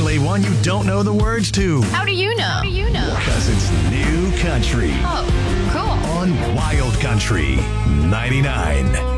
play one you don't know the words to. How do you know? How do you know? Because it's new country Oh, cool. on Wild Country 99.